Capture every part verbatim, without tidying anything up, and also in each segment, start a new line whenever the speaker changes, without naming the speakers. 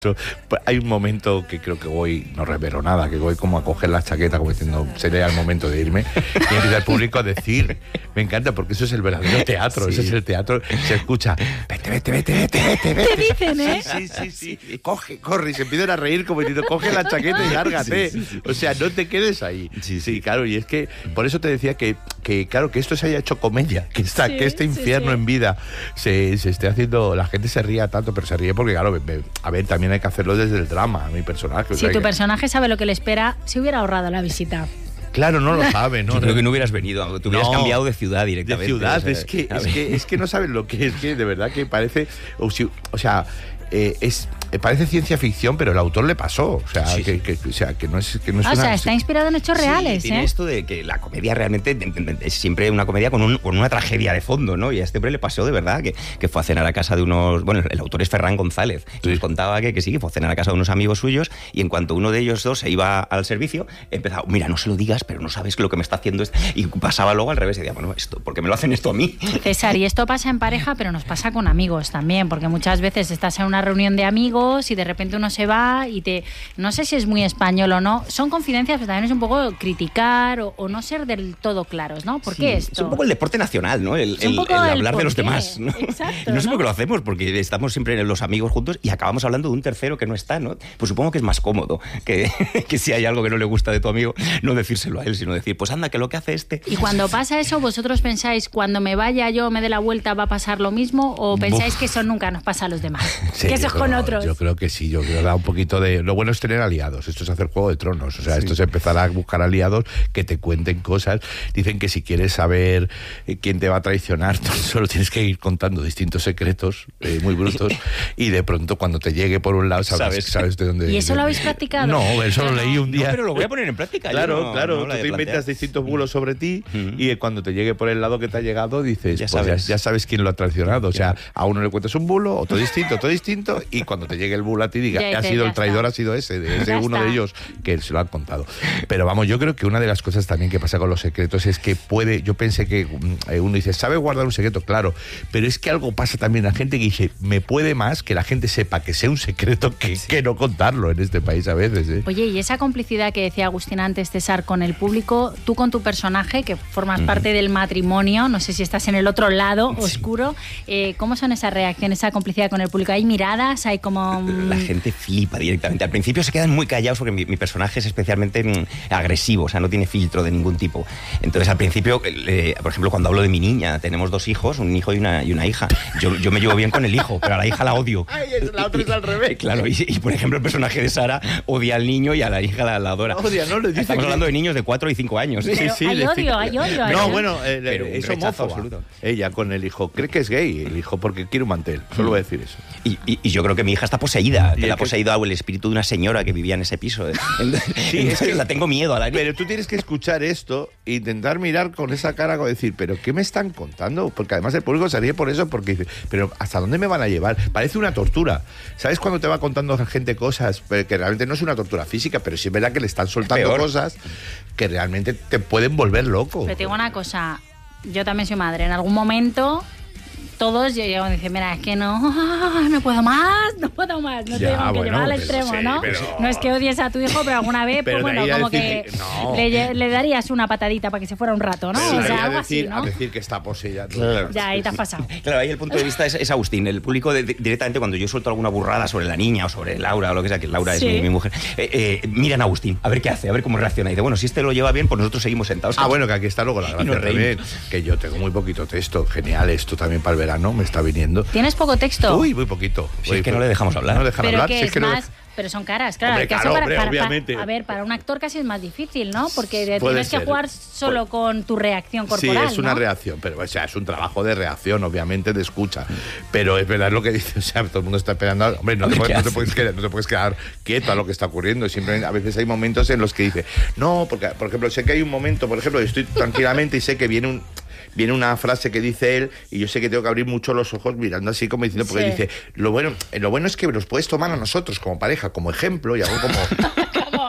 Hay un momento que creo que voy, no revelo nada, que voy como a coger la chaqueta, como diciendo, sería el momento de irme, y empieza el público a decir, me encanta, porque eso es el verdadero teatro, sí. Eso es el teatro, se escucha, vete, vete, vete, vete, vete, vete.
Te dicen, ¿eh?
Sí, sí, sí, sí, coge, corre, y se empiezan a reír como diciendo, coge la chaqueta y lárgate, sí, sí, sí. O sea, no te quedes ahí. Sí, sí, claro, y es que, por eso te decía que, que claro, que esto se haya hecho comedia, que, esta, sí, que este infierno sí, sí. en vida se, se esté haciendo, la gente se ría tanto, pero se ríe porque, claro, a ver, también hay que hacerlo desde el drama, mi personaje.
Si
o sea,
tu
que...
personaje sabe lo que le espera, se hubiera ahorrado la visita.
Claro, no lo sabe, ¿no?
Yo creo que no hubieras venido, tú hubieras no, cambiado de ciudad directamente.
De ciudad,
o sea,
es, que, es, que, es que no saben lo que es, que de verdad que parece, o, si, o sea, eh, es... parece ciencia ficción, pero el autor le pasó. O sea, sí, que, que, o sea que no es, que no es
o
una...
sea, está inspirado en hechos
sí,
reales.
Tiene
¿eh?
esto de que la comedia realmente es siempre una comedia con, un, con una tragedia de fondo, ¿no? Y a este hombre le pasó de verdad que, que fue a cenar a casa de unos... Bueno, el autor es Ferran González. Sí. Y nos contaba que, que sí, que fue a cenar a casa de unos amigos suyos y en cuanto uno de ellos dos se iba al servicio, empezaba, mira, no se lo digas, pero no sabes lo que me está haciendo esto. Y pasaba luego al revés y decía, bueno, esto, ¿por qué me lo hacen esto a mí?
César, y esto pasa en pareja, pero nos pasa con amigos también, porque muchas veces estás en una reunión de amigos y de repente uno se va y te... No sé si es muy español o no. Son confidencias, pero también es un poco criticar o, o no ser del todo claros, ¿no? ¿Por sí, qué esto?
Es un poco el deporte nacional, ¿no? El, el, el hablar de los
qué.
demás, ¿no?
Exacto,
y no sé
¿no?
por qué lo hacemos, porque estamos siempre los amigos juntos y acabamos hablando de un tercero que no está, ¿no? Pues supongo que es más cómodo que, que si hay algo que no le gusta de tu amigo, no decírselo a él, sino decir, pues anda, que lo que hace este...
Y cuando pasa eso, ¿vosotros pensáis, cuando me vaya yo, me dé la vuelta, va a pasar lo mismo? ¿O pensáis Uf. que eso nunca nos pasa a los demás?
Sí,
que eso es
creo,
con otros.
Yo creo que sí, yo creo que da un poquito de... Lo bueno es tener aliados, esto es hacer Juego de Tronos, o sea, sí. esto es empezar a buscar aliados que te cuenten cosas. Dicen que si quieres saber quién te va a traicionar, solo tienes que ir contando distintos secretos eh, muy brutos y de pronto cuando te llegue por un lado sabes, ¿Sabes? sabes de dónde...
¿Y eso
de,
lo habéis practicado?
No, eso lo leí un día.
No, pero lo voy a poner en práctica.
Claro,
no,
claro,
no
tú te inventas distintos bulos sobre ti uh-huh. y cuando te llegue por el lado que te ha llegado dices,
ya,
pues
sabes.
Ya, ya sabes quién lo ha traicionado. O sea, a uno le cuentas un bulo, otro distinto, otro distinto y cuando te llegue el bulo a ti diga, ha sido el traidor, ha sido ese, de ese uno de ellos que se lo han contado. Pero vamos, yo creo que una de las cosas también que pasa con los secretos es que puede, yo pensé que uno dice, ¿sabe guardar un secreto? Claro, pero es que algo pasa también, la gente que dice, me puede más que la gente sepa que sea un secreto que, sí. que no contarlo en este país a veces. ¿eh?
Oye, y esa complicidad que decía Agustín antes, César, con el público, tú con tu personaje, que formas uh-huh. parte del matrimonio, no sé si estás en el otro lado sí. oscuro, eh, ¿cómo son esas reacciones, esa complicidad con el público? ¿Hay miradas? ¿Hay como...?
La gente flipa directamente. Al principio se quedan muy callados porque mi, mi personaje es especialmente mm, agresivo, o sea, no tiene filtro de ningún tipo. Entonces, al principio, eh, por ejemplo, cuando hablo de mi niña, tenemos dos hijos, un hijo y una, y una hija. Yo, yo me llevo bien con el hijo, pero a la hija la odio.
Ay, la otra es al revés.
Claro, y, y por ejemplo, el personaje de Sara odia al niño y a la hija la, la adora.
Odia, ¿no? Le dice
Estamos
que...
hablando de niños de cuatro y cinco años.
Sí, sí, hay odio, hay odio.
No, bueno, eh,
pero
es homófoba. Ella con el hijo, cree que es gay, el hijo, porque quiere un mantel. Solo voy a decir eso.
Y, y, y yo creo que mi hija está poseída. Que la ha que... poseído el espíritu de una señora que vivía en ese piso. Sí, es que la tengo miedo a la...
Pero tú tienes que escuchar esto e intentar mirar con esa cara como decir, ¿pero qué me están contando? Porque además el público se ríe por eso, porque dice, ¿pero hasta dónde me van a llevar? Parece una tortura. ¿Sabes cuando te va contando gente cosas que realmente no es una tortura física, pero sí es verdad que le están soltando cosas que realmente te pueden volver loco?
Pero te digo una cosa, yo también soy madre, en algún momento... todos llegan y dicen, mira, es que no, no puedo más, no puedo más. No
ya,
te digo que
bueno,
llevar al
pero,
extremo,
sí,
¿no?
Pero...
No es que odies a tu hijo, pero alguna vez, pues bueno, como que, que no. le, le darías una patadita para que se fuera un rato, ¿no?
Pero
o sea, algo
decir,
así, ¿no?
A decir que está poseída.
Claro.
Ya, ahí te has pasado.
Claro, ahí el punto de vista es, es Agustín. El público de, de, directamente cuando yo suelto alguna burrada sobre la niña o sobre Laura o lo que sea, que Laura sí. es mi, mi mujer, eh, eh, miran a Agustín, a ver qué hace, a ver cómo reacciona. Y dice, bueno, si este lo lleva bien, pues nosotros seguimos sentados.
Ah, bueno, que aquí está luego la gracia también. Que yo tengo muy poquito texto. Genial, esto también para el verano me está viniendo.
¿Tienes poco texto?
Uy, muy poquito.
Si es que no le dejamos hablar.
No dejan
pero
hablar.
Que
si
es,
es que
más...
no...
Pero son caras, claro.
Hombre, claro,
para,
hombre,
para,
obviamente.
Para, a ver, para un actor casi es más difícil, ¿no? Porque
Puede
tienes
ser.
que jugar solo con tu reacción corporal.
Sí, es una
¿no?
reacción, pero o sea, es un trabajo de reacción, obviamente, de escucha. Pero es verdad lo que dice, o sea, todo el mundo está esperando. Hombre, no te, puedes, no, te puedes quedar, no te puedes quedar quieto a lo que está ocurriendo. Simplemente, a veces hay momentos en los que dice, no, porque, por ejemplo, sé que hay un momento, por ejemplo, estoy tranquilamente y sé que viene un. Viene una frase que dice él y yo sé que tengo que abrir mucho los ojos mirando así como diciendo, porque sí. dice, lo bueno, lo bueno es que nos puedes tomar a nosotros como pareja, como ejemplo y algo como...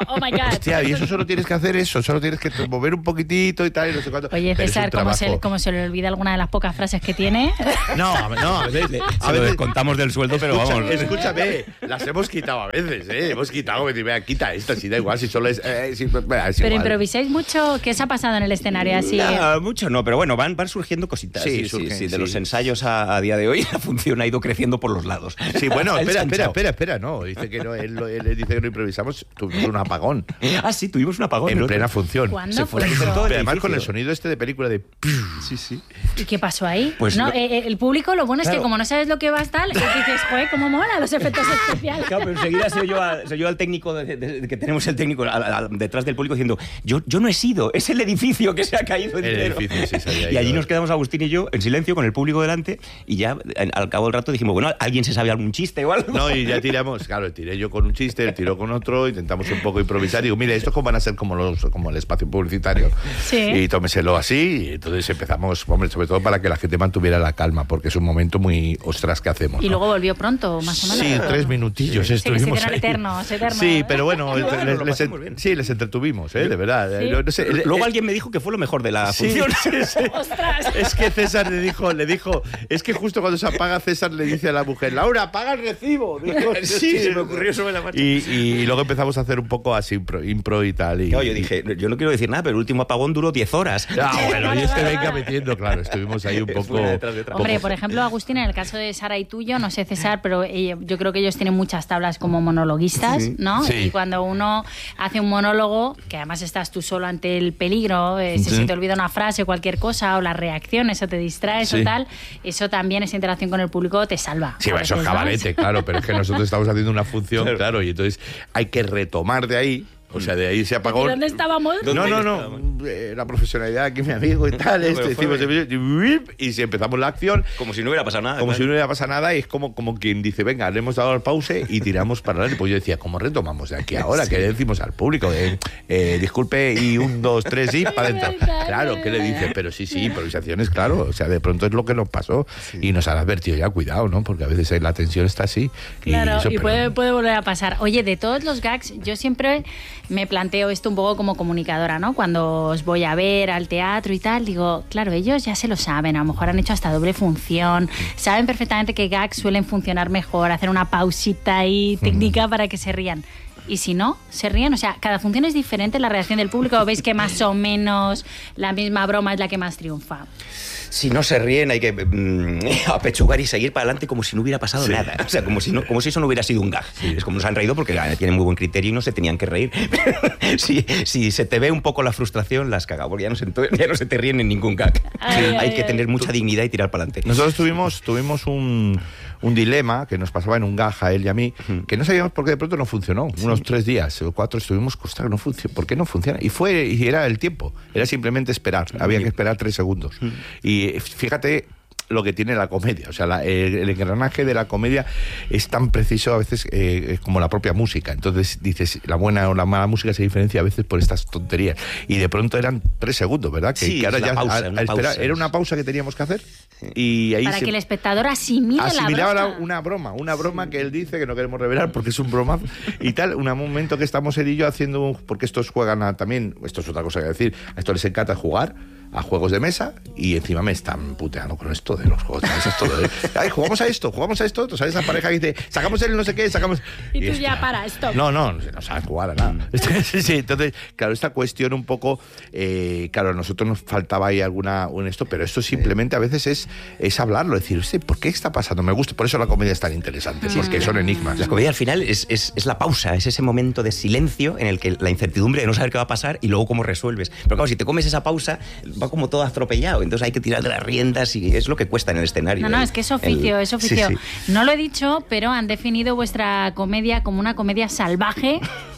oh my God.
Hostia, y eso solo tienes que hacer eso, solo tienes que mover un poquitito y tal, y no sé cuánto.
Oye, César, ¿cómo se, ¿cómo se le olvida alguna de las pocas frases que tiene?
No, no, a veces...
A veces contamos del sueldo, pero
Escucha,
vamos...
Escúchame, las hemos quitado a veces, ¿eh? Hemos quitado, me dice, quita esta, si da igual, si solo es... Eh, si, bueno, es
pero
igual.
Improvisáis mucho, ¿qué os ha pasado en el escenario así?
No, mucho no, pero bueno, van, van surgiendo cositas.
Sí,
Sí,
surgen,
sí, sí, de
sí.
los ensayos a, a día de hoy, la función ha ido creciendo por los lados.
Sí, bueno,
Ha
espera, espera,
ensanchado.
espera, espera, no, dice que no, él, él dice que no improvisamos, tuvimos un apagón
Ah, sí, tuvimos un apagón.
en
¿no?
plena función.
¿Cuándo
Se fue
fue
la luz
eso?
en todo el
Pero además con el
edificio.
sonido este de película de...
Sí, sí.
¿Y qué pasó ahí?
Pues
no,
lo-
eh, el público, lo bueno es
Claro.
que como no sabes lo que va a estar, dices, joder, cómo mola los efectos especiales.
Claro, pero enseguida soy yo, a- soy yo al técnico, de, de- de- que tenemos el técnico a- a- detrás del público diciendo, yo, yo no he sido, es el edificio que se ha caído
El
entero.
edificio, sí, se había
Y allí
ido.
nos quedamos Agustín y yo en silencio con el público delante y ya en- al cabo del rato dijimos, bueno, ¿alguien se sabe algún chiste o algo?
No, y ya tiramos, claro, tiré yo con un chiste, él tiró con otro, intentamos un poco improvisar. Digo, mire, estos van a ser como los como el espacio publicitario.
Sí.
Y tómeselo así. Y entonces empezamos, hombre, sobre todo para que la gente mantuviera la calma, porque es un momento muy ostras que hacemos.
Y
¿no?
luego volvió pronto, más o menos.
Sí, tres minutillos
Sí, que se
estuvimos
hicieron
ahí.
eternos, eternos.
Sí, pero bueno,
Qué bueno,
les-
lo
les-
pasamos bien.
sí, les entretuvimos, ¿eh? De verdad.
Sí.
No, no sé,
Luego
eh,
alguien me dijo que fue lo mejor de la
Sí,
función.
sí, sí.
¡Ostras!
Es que César le dijo, le dijo, es que justo cuando se apaga César le dice a la mujer, Laura, apaga el recibo. Dijo,
Sí, se me ocurrió sobre la marcha.
Y, y luego empezamos a hacer un poco así impro, impro y tal. Y,
Claro, yo dije, yo no quiero decir nada, pero el último apagón duró diez horas.
Ah, bueno, y este venga metiendo, claro, estuvimos ahí un poco...
Fue una detrás de otra.
Hombre,
poco-
por ejemplo, Agustín, en el caso de Sara y tuyo, no sé César, pero eh, yo creo que ellos tienen muchas tablas como monologuistas,
Sí.
¿no?
Sí.
Y cuando uno hace un monólogo, que además estás tú solo ante el peligro, eh, si
Sí.
se te olvida una frase o cualquier cosa, o las reacciones, o te distraes
Sí.
o tal, eso también, esa interacción con el público te salva.
Sí,
A
bueno, eso es
veces, ¿no?
cabarete, claro, pero es que nosotros estamos haciendo una función,
Claro.
claro, y entonces hay que retomar de ahí, o sea, de ahí se apagó...
¿Y dónde estábamos?
No, no,
¿Dónde
no,
estábamos?
eh, la profesionalidad aquí, mi amigo y tal,
No,
este,
pero fue
decimos, y si empezamos la acción,
Como si no hubiera pasado nada.
como
claro.
si no hubiera pasado nada, y es como, como quien dice, venga, le hemos dado el pause y tiramos para adelante. Pues yo decía, ¿cómo retomamos de aquí ahora? ¿Qué le decimos al público? Eh, eh, disculpe, y un, dos, tres, y para adentro.
verdad,
Claro, ¿qué le dice? Pero sí, sí, improvisaciones, claro. O sea, de pronto es lo que nos pasó y nos han advertido ya, cuidado, ¿no? Porque a veces la tensión está así. Y
Claro,
eso,
y
pero-
puede, puede volver a pasar. Oye, de todos los gags, yo siempre me planteo esto un poco como comunicadora, ¿no? Cuando os voy a ver al teatro y tal, digo, claro, ellos ya se lo saben, a lo mejor han hecho hasta doble función, saben perfectamente que gags suelen funcionar mejor, hacer una pausita ahí técnica para que se rían. Y si no, se ríen, o sea, cada función es diferente la reacción del público, o veis que más o menos la misma broma es la que más triunfa.
Si no se ríen, hay que mm, apechugar y seguir para adelante como si no hubiera pasado
Sí.
nada. O sea, como si, no, como si eso no hubiera sido un gag. Es como nos han reído porque ah, tienen muy buen criterio y no se tenían que reír. Pero si, si se te ve un poco la frustración, la has cagado, porque ya no se, ya no se te ríen en ningún gag.
Ay,
hay
ay,
que
ay.
tener mucha dignidad y tirar para adelante.
Nosotros tuvimos, tuvimos un, un dilema que nos pasaba en un gag a él y a mí, que no sabíamos por qué de pronto no funcionó. Unos tres días o cuatro estuvimos, ostras, no funciona. ¿Por qué no funciona? Y fue, y era el tiempo, era simplemente esperar. Había que esperar tres segundos. Y fíjate lo que tiene la comedia, o sea, la- el, el engranaje de la comedia es tan preciso a veces eh, como la propia música. Entonces dices, la buena o la mala música se diferencia a veces por estas tonterías. Y de pronto eran tres segundos, ¿verdad? Que,
Sí,
que ahora
es una
ya
pausa,
a-
una
a esperar-
pausa.
era una pausa que teníamos que hacer. Y ahí
Para
se-
que el espectador asimile
asimilaba
la
la-
broma.
una broma, una broma que él dice que no queremos revelar porque es un bromazo y tal, un momento que estamos él y yo haciendo, un- porque estos juegan a, también, esto es otra cosa que decir, a estos les encanta jugar a juegos de mesa y encima me están puteando con esto de los juegos de mesa, todo, ¿eh? Ay, jugamos a esto, jugamos a esto, ¿sabes? Esa pareja que dice, sacamos el no sé qué, sacamos...
Y tú
hostia,
ya, para, stop.
No, no, no saben jugar a nada. Sí, sí, entonces, claro, esta cuestión un poco, eh, claro, a nosotros nos faltaba ahí alguna, un esto, pero esto simplemente a veces es, es hablarlo, decir, "Hostia, ¿por qué está pasando? Me gusta, por eso la comedia es tan interesante, porque son enigmas.
La comedia al final es, es, es la pausa, es ese momento de silencio en el que la incertidumbre de no saber qué va a pasar y luego cómo resuelves. Pero claro, si te comes esa pausa, va como todo atropellado. Entonces hay que tirar de las riendas y es lo que cuesta en el escenario.
No, no,
El-
es que es oficio,
el-
es oficio.
Sí, sí.
No lo he dicho, pero han definido vuestra comedia como una comedia salvaje.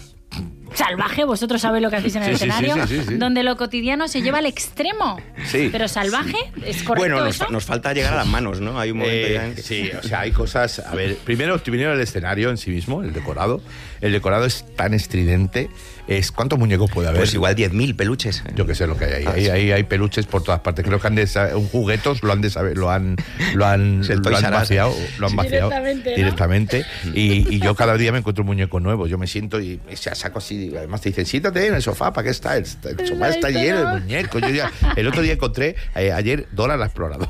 Salvaje, vosotros sabéis lo que hacéis en el
Sí, sí,
escenario,
sí, sí, sí, sí.
donde lo cotidiano se lleva al extremo.
Sí.
Pero salvaje, ¿es correcto
Bueno, nos,
eso?
fa- nos falta llegar a las manos, ¿no? Hay un momento
Eh,
ya en que...
sí, o sea, hay cosas. A ver, primero, primero el escenario en sí mismo, el decorado. El decorado es tan estridente. Es, ¿cuántos muñecos puede haber?
Pues igual diez mil peluches.
Yo qué sé lo que hay ahí.
Ah,
Ahí,
sí.
ahí hay peluches por todas partes. Creo que han de sa- un juguetos lo han de saber, lo han lo han,
Es el
lo
Toys
han
R Us.
vaciado, lo han
Sí.
vaciado
Directamente, ¿no?
directamente. Y, y yo cada día me encuentro un muñeco nuevo. Yo me siento y o sea, saco así y además te dicen, siéntate en el sofá, ¿para qué está? El, el sofá está lleno de muñecos. Yo ya, el otro día encontré, eh, ayer, Dora la exploradora.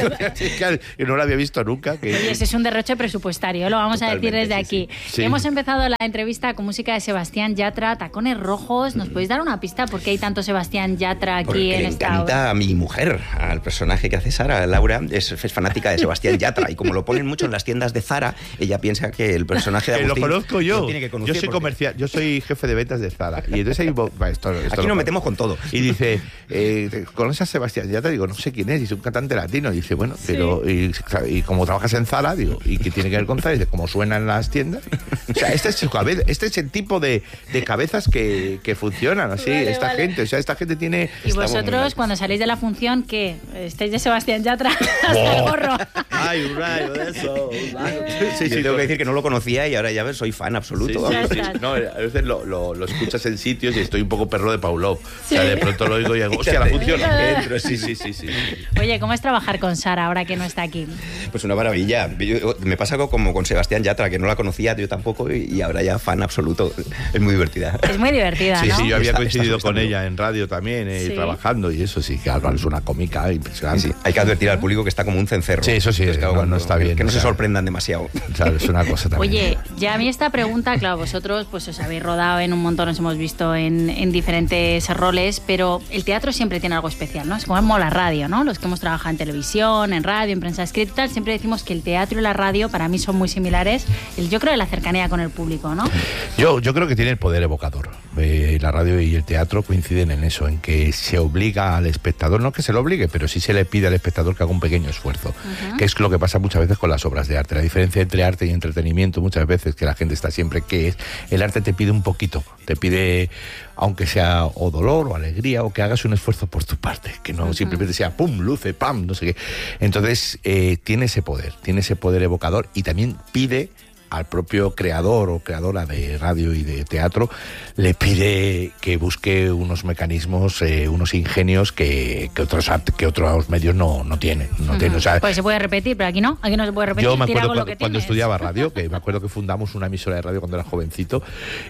Y no la había visto nunca. Que...
Oye, ese es un derroche presupuestario, lo vamos
Totalmente,
a decir desde
sí,
aquí.
sí. Sí.
Hemos empezado la entrevista con música de Sebastián Yatra, Tacones Rojos. ¿Nos podéis dar una pista por qué hay tanto Sebastián Yatra aquí
Porque
en
le
esta
encanta
obra?
a mi mujer, al personaje que hace Sara, Laura, es, es fanática de Sebastián Yatra, y como lo ponen mucho en las tiendas de Zara, ella piensa que el personaje de
Que lo
Agustín
conozco yo.
lo tiene que conocer
Yo soy
porque-
comercial, yo soy jefe de ventas de Zara. Y entonces ahí, va, esto, esto
Aquí
lo-
nos metemos con todo.
Y dice, eh, ¿conoces a Sebastián Yatra? Digo, no sé quién es, dice un cantante latino. Y dice, bueno, pero y, y como trabajas en Zara, digo, ¿y qué tiene que ver con Zara? Y dice, como suena en las tiendas. O sea, este es, su cabeza, este es el tipo de, de cabezas que, que funcionan así,
Vale,
esta
vale.
gente. O sea, esta gente tiene...
Y vosotros, cuando salís de la función, ¿qué? ¿Estáis de Sebastián Yatra hasta el gorro?
Ay, un rayo de eso. un rayo.
Sí, sí, tengo que decir que no lo conocía y ahora ya ves, soy fan absoluto.
Sí, sí, sí.
Ostras.
No, a veces lo, lo, lo escuchas en sitios y estoy un poco perro de Pavlov. O sea, de pronto lo oigo y digo, hostia, la función. Entro, sí, sí, sí, sí.
Oye, ¿cómo es trabajar con Sara ahora que no está aquí?
Pues una maravilla. Yo- me pasa como con Sebastián Yatra, que no la conocía yo tampoco, y, y ahora ya fan absoluto. Es muy divertida.
Es muy divertida,
Sí,
¿no?
sí, yo había
Está-
coincidido
está-
con
está
ella en radio también, eh,
Sí.
trabajando, y eso sí, que claro, es una cómica impresionante.
Sí, hay que advertir al público que está como un cencerro.
Sí, eso sí,
Entonces, claro,
no-
cuando-
no está bien,
Que no
o
se
sea.
sorprendan demasiado.
Claro, es una cosa también.
Oye, ya a mí esta pregunta, claro, vosotros pues os habéis rodado en un montón, os hemos visto en, en diferentes roles, pero el teatro siempre tiene algo especial, ¿no? Es como la radio, ¿no? Los que hemos trabajado en televisión, en radio, en prensa escrita y tal, siempre decimos que el teatro y la radio para mí son muy similares. El, yo creo de la cercanía con el público, ¿no?
Yo, yo creo que tiene el poder evocador. Eh, la radio y el teatro coinciden en eso, en que se obliga al espectador, no que se lo obligue, pero sí se le pide al espectador que haga un pequeño esfuerzo,
Ujú.
que es lo que pasa muchas veces con las obras de arte. La diferencia entre arte y entretenimiento muchas veces, que la gente está siempre, que es, el arte te pide un poquito, te pide, aunque sea o dolor o alegría, o que hagas un esfuerzo por tu parte, que no
Ujú.
simplemente sea pum, luce, pam, no sé qué. Entonces, eh, tiene ese poder, tiene ese poder evocador, y también pide al propio creador o creadora de radio y de teatro, le pide que busque unos mecanismos, eh, unos ingenios que, que otros art- que otros medios no, no tienen. No
Ujú.
tienen, o sea,
Pues se puede repetir, pero aquí no, aquí no se puede repetir.
yo me
tira
acuerdo
con lo
cuando,
que
cuando
tienes.
estudiaba radio, que me acuerdo que fundamos una emisora de radio cuando era jovencito,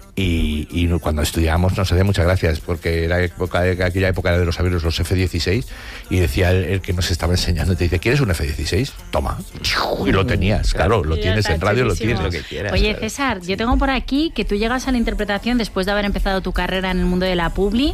y, y cuando estudiábamos nos hacía muchas gracias, porque era época, aquella época era de los aviones, los F dieciséis, y decía el, el que nos estaba enseñando, te dice, ¿quieres un F dieciséis? Toma. Y lo tenías, claro, lo
Ya
tienes
está,
en radio, lo
chulísimo.
tienes.
Lo que quieras.
Oye, César, yo tengo por aquí que tú llegas a la interpretación después de haber empezado tu carrera en el mundo de la publi.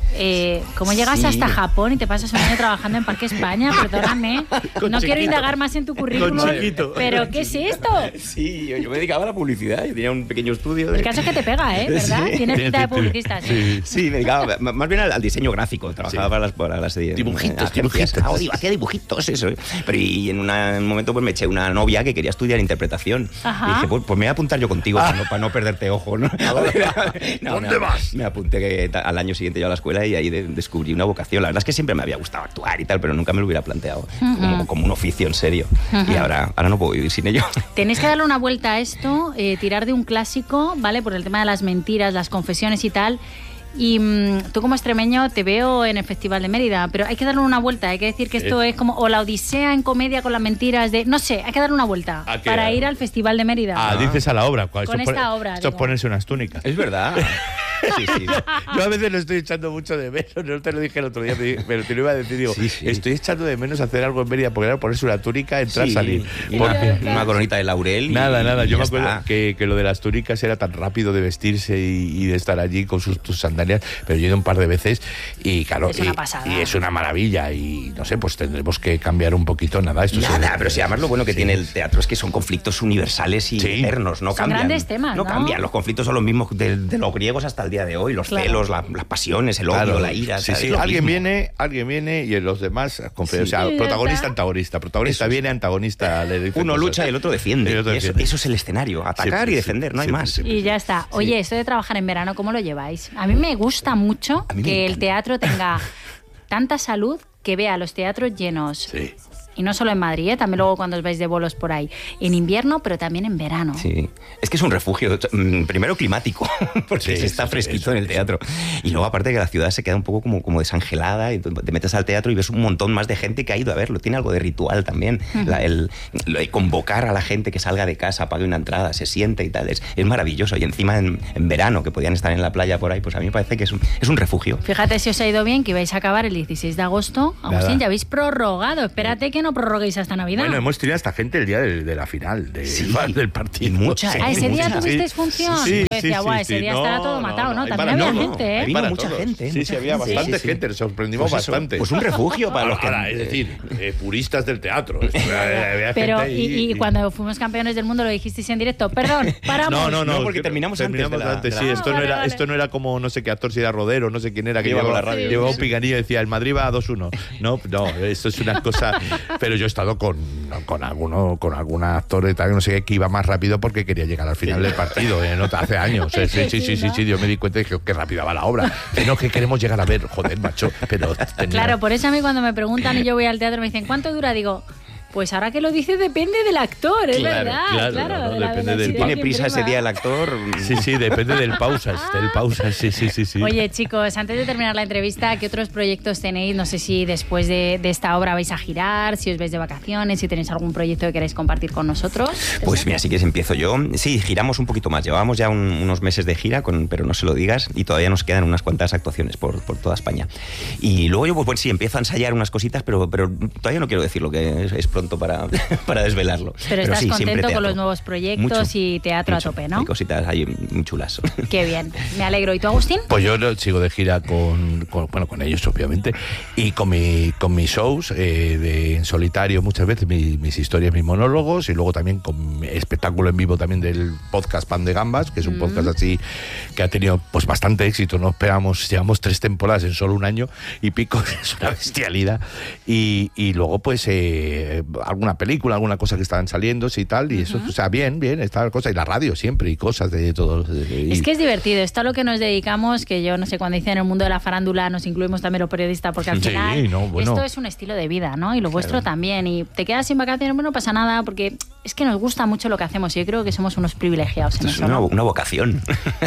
Eh, ¿Cómo llegas
Sí.
hasta Japón y te pasas un año trabajando en Parque España? Perdóname.
Con
No quiero
chiquito.
indagar más en tu currículum.
Con chiquito.
Pero, ¿qué es esto?
Sí, yo, yo me dedicaba a la publicidad, yo tenía un pequeño estudio. De...
El caso es que te pega, ¿eh? ¿Verdad?
Sí.
Tienes pinta de
Sí, sí.
publicista, sí.
Sí.
Sí, me dedicaba m- más bien al, al diseño gráfico. Trabajaba
Sí.
para las, para las eh,
Dibujitos,
agencias.
dibujitos.
Ah, digo, hacía dibujitos, eso. Pero y en, una- en un momento pues me eché una novia que quería estudiar interpretación.
Ajá.
Y dije, pues, pues me voy a apuntar yo contigo para, no, para no perderte ojo, ¿no? No,
¿Dónde
me-
vas?
Me apunté que ta- al año siguiente yo a la escuela y ahí de- descubrí una vocación. La verdad es que siempre me había gustado actuar y tal, pero nunca me lo hubiera planteado como, como un oficio en serio. Y ahora, ahora no puedo vivir sin ello.
Tenéis que darle una vuelta a esto, eh, tirar de un clásico, ¿vale? Por el tema de las mentiras, las confesiones y tal. Y mm, tú como extremeño te veo en el Festival de Mérida, pero hay que darle una vuelta, hay que decir que esto es como o la odisea en comedia con las mentiras de... No sé, hay que darle una vuelta
¿A qué?
para ir al Festival de Mérida.
Ah, dices a la obra. Esto
Con
es
esta
pone-
obra,
Esto es
digo.
ponerse unas túnicas.
Es verdad. Sí, sí.
Yo a veces lo estoy echando mucho de menos, no te lo dije el otro día, pero te lo iba a decir, digo,
Sí, sí.
estoy echando de menos hacer algo en Mérida, porque era ponerse una túnica, entrar,
Sí,
salir.
y
Porque-
una, una coronita de laurel. y-
Nada, nada.
y
Yo
ya
me acuerdo
está.
que, que lo de las túnicas era tan rápido de vestirse y, y de estar allí con sus, tus sandalias, pero yo he ido un par de veces y claro,
Es una
y,
pasada.
y es una maravilla y no sé, pues tendremos que cambiar un poquito, nada, esto
Nada,
se-
pero si además lo bueno que
sí.
tiene el teatro es que son conflictos universales y
Sí.
eternos, no
Son
cambian.
grandes temas, ¿no?
cambian, los conflictos son los mismos de, de los griegos hasta el día de hoy, los
Claro.
celos, la- las pasiones, el odio,
Claro,
la ira.
sí,
¿sabes?
sí.
Es lo
Alguien
mismo.
viene, alguien viene y los demás, confe- o sea,
Sí,
protagonista,
¿verdad?
antagonista, protagonista
Eso es.
viene, antagonista le dice
Uno
cosas.
lucha y el otro defiende.
Y el otro
Y eso,
defiende.
eso es el escenario, atacar
Sí,
y
sí,
defender, no hay
sí,
más.
sí, sí.
Y ya está. Oye, esto de trabajar en verano, ¿cómo lo lleváis? A mí me gusta mucho
A mí me
que el
encanta.
teatro tenga tanta salud que vea los teatros llenos.
Sí.
y no solo en Madrid, ¿eh? También luego cuando os vais de bolos por ahí, en invierno, pero también en verano.
Sí, es que es un refugio, primero climático, porque sí, se está fresquito sí, en el teatro, y luego aparte que la ciudad se queda un poco como, como desangelada, y te metes al teatro y ves un montón más de gente que ha ido a verlo, tiene algo de ritual también, uh-huh. la, el, el convocar a la gente que salga de casa, pague una entrada, se siente y tal, es, es maravilloso, y encima en, en verano, que podían estar en la playa por ahí, pues a mí me parece que es un, es un refugio.
Fíjate si os ha ido bien, que ibais a acabar el dieciséis de agosto, Agustín, ya habéis prorrogado, espérate que no prorroguéis hasta Navidad.
Bueno, hemos tenido hasta gente el día de, de la final, de,
sí,
del partido.
Mucha,
ah, ese día
mucha.
tuvisteis función.
Sí,
Yo decía,
sí,
guau,
sí,
ese
sí.
día
no,
estará todo
no,
matado, ¿no?
no,
También
no,
había
no,
gente, ¿eh?
Vino
para
mucha
todos.
gente.
Sí,
mucha
sí, había
gente.
bastante
sí, sí.
gente, sorprendimos
pues eso,
bastante.
Pues un refugio para los que...
Ahora, es decir, eh, puristas del teatro. Había
Pero,
gente ahí,
y, y cuando fuimos campeones del mundo lo dijisteis en directo, perdón, paramos.
No, no, no,
no porque terminamos,
terminamos
antes. De la,
antes,
de
sí,
la...
esto,
Ah,
no
vale,
era,
vale.
esto no era como, no sé qué actor, si era Rodero, no sé quién era, que
Llevaba
llevaba,
la radio.
llevaba
Sí,
un picanillo y decía, el Madrid va a dos uno. No, no, esto es una cosa... Pero yo he estado con, con alguno, con algún actor y tal, no sé qué, que iba más rápido porque quería llegar al final del partido, ¿eh? No, hace años. ¿eh? Sí, sí, sí, sí, sí, yo me di cuenta y dije, qué rápida va la obra. Que no, que queremos llegar a ver, joder, macho. Pero tenía...
Claro, por eso a mí cuando me preguntan y yo voy al teatro me dicen, ¿cuánto dura? Digo... Pues ahora que lo dice depende del actor, es
claro,
verdad.
Claro,
claro
no, no,
de la
depende del...
¿Tiene prisa ese día el actor?
Sí, sí, depende del pausas, del pausas, sí, sí, sí, sí.
Oye, chicos, antes de terminar la entrevista, ¿qué otros proyectos tenéis? No sé si después de, de esta obra vais a girar, si os vais de vacaciones, si tenéis algún proyecto que queráis compartir con nosotros.
Pues mira, sí que empiezo yo. Sí, giramos un poquito más. Llevábamos ya un, unos meses de gira, con, pero no se lo digas, y todavía nos quedan unas cuantas actuaciones por, por toda España. Y luego yo, pues bueno, sí, empiezo a ensayar unas cositas, pero, pero todavía no quiero decirlo, que es, es pronto para... para desvelarlo.
Pero,
Pero
estás
sí,
contento con los nuevos proyectos
mucho,
y teatro
mucho.
a tope, ¿no?
Hay cositas ahí muy chulas.
Qué bien, me alegro. ¿Y tú, Agustín?
Pues yo sigo de gira con, con bueno, con ellos, obviamente, y con, mi, con mis shows eh, de, en solitario muchas veces, mi, mis historias, mis monólogos, y luego también con mi espectáculo en vivo también del podcast Pan de Gambas, que es un mm. podcast así que ha tenido pues bastante éxito. No esperamos, llevamos tres temporadas en solo un año y pico, es una bestialidad. Y, y luego pues eh, alguna película, alguna cosa que estaban saliendo y tal, y uh-huh. eso, o sea, bien, bien, esta cosa, y la radio siempre, y cosas de todo. Y...
Es que es divertido, esto a lo que nos dedicamos, que yo no sé, cuando dicen en el mundo de la farándula nos incluimos también los periodistas, porque al
sí,
final
no, bueno.
esto es un estilo de vida, ¿no? Y lo vuestro
claro.
también, y te quedas sin vacaciones, bueno, no pasa nada, porque es que nos gusta mucho lo que hacemos, y yo creo que somos unos privilegiados en
es
eso,
una,
¿no?
una vocación.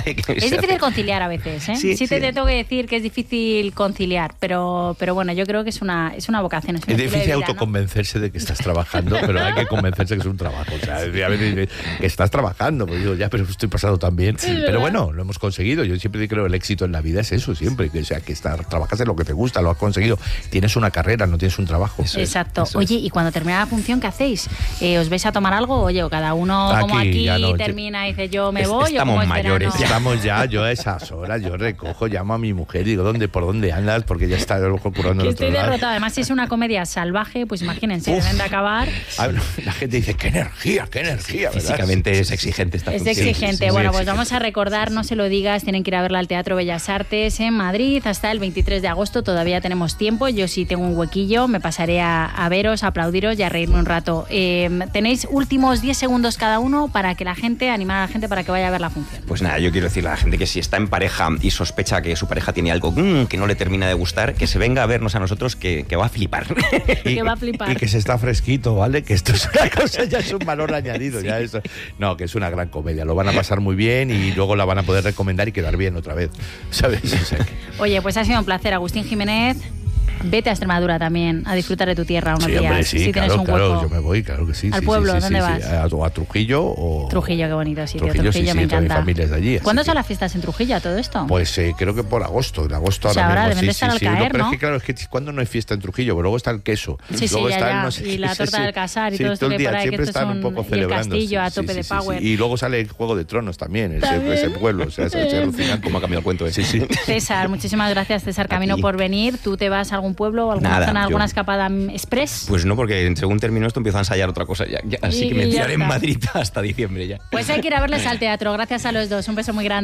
Es difícil conciliar a veces, ¿eh? Sí, sí te, te tengo que decir que es difícil conciliar, pero, pero bueno, yo creo que es una, es una vocación. Es,
es difícil
de vida,
autoconvencerse, ¿no?, de que estás trabajando, pero hay que convencerse que es un trabajo. O sea, a veces que estás trabajando, pues digo, ya, pero estoy pasando tan bien. Sí, pero bueno, lo hemos conseguido. Yo siempre creo que el éxito en la vida es eso, siempre. Que, o sea, que estar, trabajas en lo que te gusta, lo has conseguido. Tienes una carrera, no tienes un trabajo.
Eso Exacto. Es, eso Oye, es. Y cuando termina la función, ¿qué hacéis? Eh, ¿Os vais a tomar algo? Oye, o cada uno aquí, como aquí no, termina y dice, yo me voy.
Estamos
o como
mayores.
Verano.
Estamos ya, yo a esas horas, yo recojo, llamo a mi mujer y digo, ¿dónde, por dónde andas? Porque ya está ocurriendo en otro
Estoy
lado.
derrotada. Además, si es una comedia salvaje, pues imagínense, deben de acabar.
La gente dice, qué energía, qué energía, ¿verdad?
Físicamente es exigente esta
Es
función.
exigente.
Sí, sí,
bueno,
sí,
pues
exigente.
vamos a recordar, no se lo digas, tienen que ir a verla al Teatro Bellas Artes en Madrid hasta el veintitrés de agosto. Todavía tenemos tiempo. Yo sí tengo un huequillo, me pasaré a, a veros, a aplaudiros y a reírme un rato. Eh, tenéis últimos diez segundos cada uno para que la gente, animar a la gente para que vaya a ver la función.
Pues nada, yo quiero decirle a la gente que si está en pareja y sospecha que su pareja tiene algo mmm, que no le termina de gustar, que se venga a vernos a nosotros, que, que va a flipar.
y, que va a flipar.
Y que se está fresquito, ¿vale? Que esto es una cosa, ya es un valor añadido. Sí. Ya eso. No, que es una gran comedia. Lo van a pasar muy bien y luego la van a poder recomendar y quedar bien otra vez. ¿Sabes? O sea que...
Oye, pues ha sido un placer, Agustín Jiménez. Vete a Extremadura también, a disfrutar de tu tierra unos
sí,
días.
Hombre, sí,
si
claro,
tienes un
claro,
hueco.
yo me voy, claro que sí.
¿Al
sí,
pueblo?
Sí, sí,
¿Dónde
sí,
vas?
Sí, a, o a Trujillo o...
Trujillo, qué bonito sitio.
Trujillo,
Trujillo
sí,
me
sí,
encanta.
toda mi familia es de allí.
¿Cuándo
que...
son las fiestas en Trujillo, todo esto?
Pues eh, creo que por agosto. En agosto
o sea,
ahora,
ahora
mismo.
deben
Sí,
de estar
sí,
al
sí,
caer,
no, pero
¿no?
es que claro, es que cuando no hay fiesta en Trujillo, pero luego está el queso.
Sí, sí,
luego
ya,
está
ya.
El no sé
y
qué,
la torta
sí,
del casar y
sí,
todo esto
todo el
que
día,
por ahí, que
siempre
esto
están
es
un poco
y el
celebrando.
castillo
sí,
a tope
sí,
de
sí,
power.
Sí. Y luego sale el Juego de Tronos también, ese,
¿También?
ese pueblo. O sea, es alucinante.
¿Cómo ha cambiado el cuento ese?
Sí, sí.
César, muchísimas gracias, César Camino, por venir. ¿Tú te vas a algún pueblo o alguna
Nada,
zona, alguna
yo...
escapada express?
Pues no, porque según termino esto empiezo a ensayar otra cosa ya. ya así
y,
que me
ya
tiraré
está.
en Madrid hasta diciembre ya.
Pues hay que ir a verles al teatro. Gracias a los dos. Un beso muy grande.